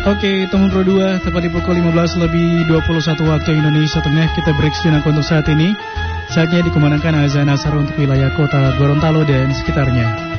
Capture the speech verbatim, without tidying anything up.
Oke, Temen Pro dua, tepat di pukul lima belas lebih dua puluh satu waktu Indonesia Tengah. Kita break sejenak untuk saat ini. Saatnya dikumandangkan azan asar untuk wilayah kota Gorontalo dan sekitarnya.